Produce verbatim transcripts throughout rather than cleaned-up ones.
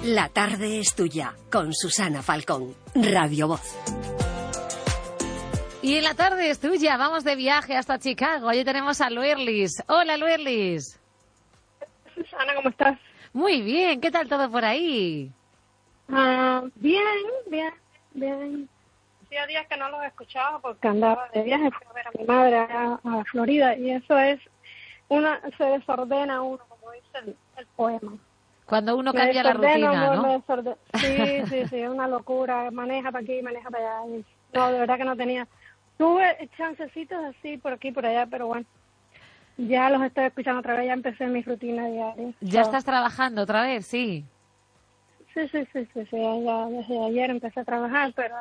La tarde es tuya, con Susana Falcón, Radio Voz. Y en la tarde es tuya, vamos de viaje hasta Chicago. Allí tenemos a Luerlis. Hola, Luerlis. Susana, ¿cómo estás? Muy bien, ¿qué tal todo por ahí? Uh, bien, bien, bien. Hacía días que no los escuchaba porque andaba de viaje, fui a ver a mi madre a, a Florida, y eso es, una se desordena uno, como dice el, el poema. Cuando uno cambia la rutina, ¿no? Me sí, sí, sí, es una locura. Maneja para aquí, maneja para allá. Y no, de verdad que no tenía. Tuve chancecitos así por aquí, por allá, pero bueno, ya los estoy escuchando otra vez, ya empecé mi rutina diaria. ¿Ya so, estás trabajando otra vez? Sí. Sí, sí, sí, sí, sí, ya desde ayer empecé a trabajar, pero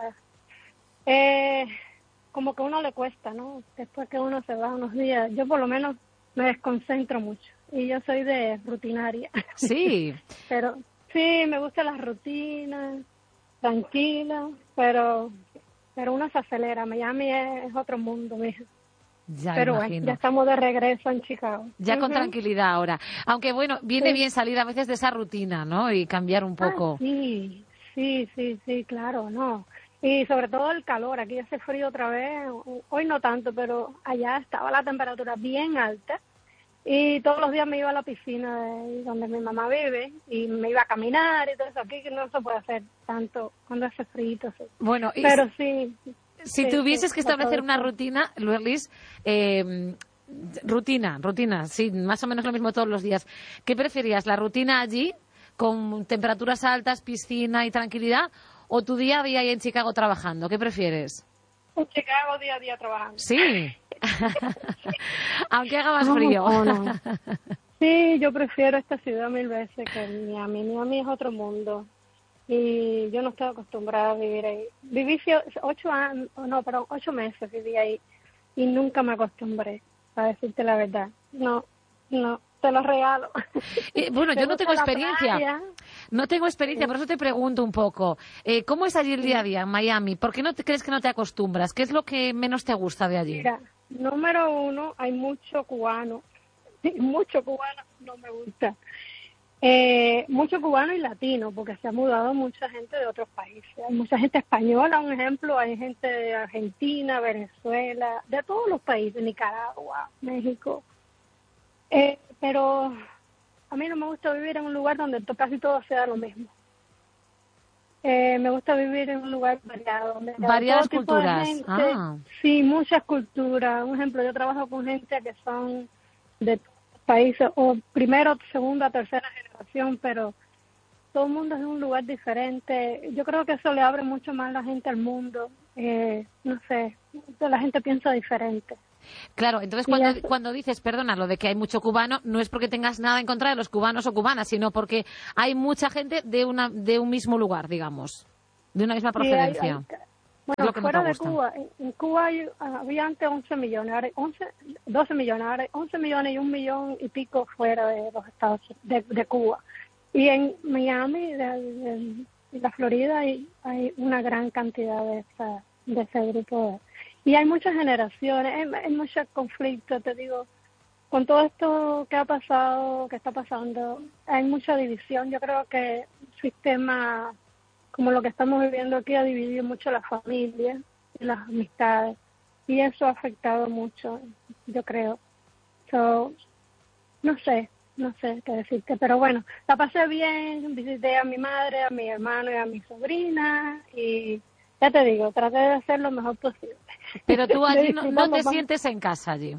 eh, como que a uno le cuesta, ¿no? Después que uno se va unos días, yo por lo menos me desconcentro mucho. Y yo soy de rutinaria. Sí. Pero sí, me gustan las rutinas, tranquila, pero pero uno se acelera. Miami es, es otro mundo, mija. Ya pero imagino. Bueno, ya estamos de regreso en Chicago. Ya uh-huh. Con tranquilidad ahora. Aunque bueno, viene sí. bien salir a veces de esa rutina, ¿no? Y cambiar un poco. Ah, sí, sí, sí, sí, claro, no. Y sobre todo el calor, aquí hace frío otra vez. Hoy no tanto, pero allá estaba la temperatura bien alta. Y todos los días me iba a la piscina de donde mi mamá vive y me iba a caminar y todo eso. Aquí no se puede hacer tanto cuando hace frío. Sí. Bueno, y pero sí. Si sí, tuvieses sí, que establecer una rutina, Luerlis, eh, rutina, rutina, sí, más o menos lo mismo todos los días. ¿Qué preferías, la rutina allí, con temperaturas altas, piscina y tranquilidad, o tu día a día ahí en Chicago trabajando? ¿Qué prefieres? En Chicago día a día trabajando. Sí. Aunque haga más no, frío. No, no. Sí, yo prefiero esta ciudad mil veces que Miami. Miami es otro mundo. Y yo no estoy acostumbrada a vivir ahí. Viví ocho años, no, perdón, ocho meses viví ahí y nunca me acostumbré, para decirte la verdad. No, no, te lo regalo. Eh, bueno, yo no tengo experiencia. No tengo experiencia, por eso te pregunto un poco. Eh, ¿Cómo es allí el día a día en Miami? ¿Por qué no te crees que no te acostumbras? ¿Qué es lo que menos te gusta de allí? Mira, número uno, hay mucho cubano. Mucho cubano no me gusta. Eh, mucho cubano y latino, porque se ha mudado mucha gente de otros países. Hay mucha gente española, un ejemplo, hay gente de Argentina, Venezuela, de todos los países, Nicaragua, México. Eh, pero a mí no me gusta vivir en un lugar donde casi todo sea lo mismo. Eh, me gusta vivir en un lugar variado. Donde Variadas todo tipo culturas. de gente, ah. Sí, muchas culturas. Un ejemplo, yo trabajo con gente que son de países, o primero, segunda, tercera generación, pero todo el mundo es de un lugar diferente. Yo creo que eso le abre mucho más la gente al mundo. Eh, no sé, la gente piensa diferente. Claro, entonces cuando, cuando dices, perdona, lo de que hay mucho cubano, no es porque tengas nada en contra de los cubanos o cubanas, sino porque hay mucha gente de una de un mismo lugar, digamos, de una misma procedencia. Sí, hay, hay, bueno, fuera de Cuba, en Cuba hay, había antes once millones, ahora hay once, doce millones, ahora hay once millones y un millón y pico fuera de los Estados de, de Cuba. Y en Miami, de, de, de la Florida, hay, hay una gran cantidad de, esa, de ese grupo. De, y hay muchas generaciones, hay, hay muchos conflictos, te digo, con todo esto que ha pasado, que está pasando, hay mucha división. Yo creo que el sistema como lo que estamos viviendo aquí ha dividido mucho la familia y las amistades, y eso ha afectado mucho, yo creo. So, no sé, no sé qué decirte, pero bueno, la pasé bien, visité a mi madre, a mi hermano y a mi sobrina, y ya te digo, traté de hacer lo mejor posible. Pero tú allí no, no te sientes en casa allí.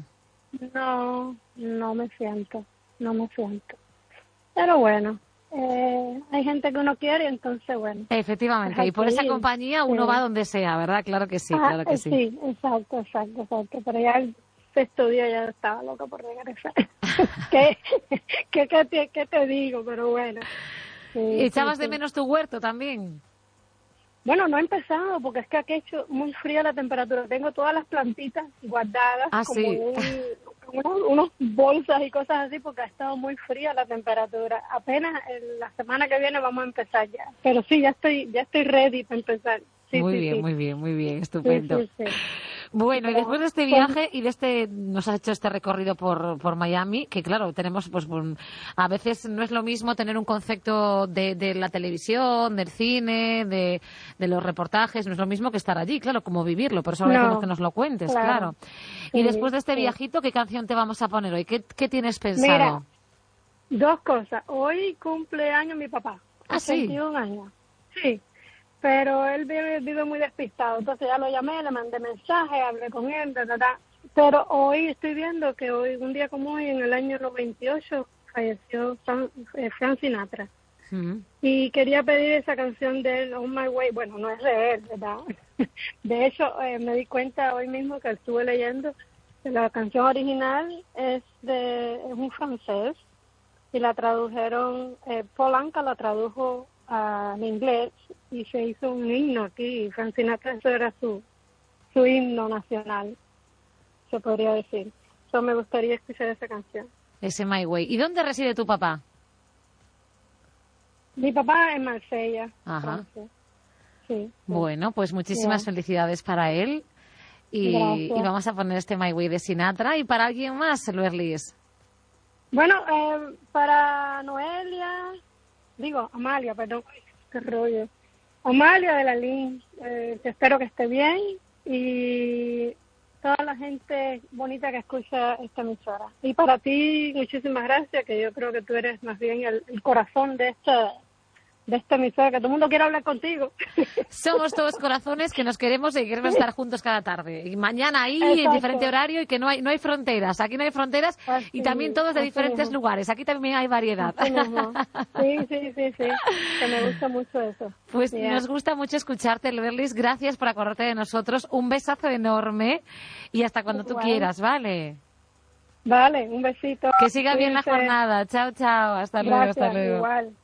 No, no me siento, no me siento. Pero bueno, eh, hay gente que uno quiere, entonces bueno. Efectivamente, y por esa compañía uno sí. va donde sea, ¿verdad? Claro que sí, ah, claro que sí. Sí, exacto, exacto, exacto. Pero ya el sexto día ya estaba loca por regresar. ¿Qué, qué, qué, te, ¿Qué te digo? Pero bueno. Sí, ¿Echabas sí, de sí. menos tu huerto también? Bueno, no he empezado porque es que aquí ha hecho muy fría la temperatura. Tengo todas las plantitas guardadas ah, como sí. un, unos, unos bolsas y cosas así porque ha estado muy fría la temperatura. Apenas en la semana que viene vamos a empezar ya. Pero sí, ya estoy ya estoy ready para empezar. Sí, muy sí, bien, sí. muy bien, muy bien, estupendo. Sí, sí, sí. Bueno, y después de este viaje y de este, nos has hecho este recorrido por, por Miami, que claro, tenemos, pues, a veces no es lo mismo tener un concepto de, de la televisión, del cine, de, de los reportajes, no es lo mismo que estar allí, claro, como vivirlo, por eso agradecemos no, que nos lo cuentes, claro. claro. Sí, y después de este sí. viajito, ¿qué canción te vamos a poner hoy? ¿Qué, qué tienes pensado? Mira, dos cosas. Hoy cumpleaños mi papá. ¿Ah, sí? veintiún años. Sí. Pero él vive, vive muy despistado, entonces ya lo llamé, le mandé mensaje, hablé con él, ta, ta, ta. Pero hoy estoy viendo que hoy, un día como hoy, en el año noventa y ocho, falleció Frank, eh, Frank Sinatra. Uh-huh. Y quería pedir esa canción de él, On My Way. Bueno, no es de él, ¿verdad? De hecho, eh, me di cuenta hoy mismo que estuve leyendo que la canción original es de es un francés y la tradujeron, eh, Paul Anka la tradujo a en inglés y se hizo un himno aquí. Frank Sinatra, eso era su, su himno nacional, se podría decir. So, me gustaría escuchar esa canción. Ese My Way. ¿Y dónde reside tu papá? Mi papá en Marsella. Ajá. Sí, sí. Bueno, pues muchísimas yeah. felicidades para él. Y, y vamos a poner este My Way de Sinatra. ¿Y para alguien más, Luerlis? Bueno, eh, para Noelia, digo, Amalia, perdón, qué rollo. Amalia de la Lin, eh, que espero que esté bien. Y toda la gente bonita que escucha esta emisora. Y para ti, muchísimas gracias, que yo creo que tú eres más bien el, el corazón de esta, de esta emisora, que todo el mundo quiere hablar contigo. Somos todos corazones que nos queremos y queremos estar juntos cada tarde. Y mañana ahí, exacto. En diferente horario, y que no hay no hay fronteras. Aquí no hay fronteras así, y también todos de diferentes mismo. lugares. Aquí también hay variedad. Sí, sí, sí, sí. Que me gusta mucho eso. Pues yeah. nos gusta mucho escucharte, Luerlis. Gracias por acordarte de nosotros. Un besazo enorme y hasta cuando tú bueno. quieras, ¿vale? Vale, un besito. Que siga bien la jornada. Chao, chao. Hasta Gracias, luego, hasta luego. Igual.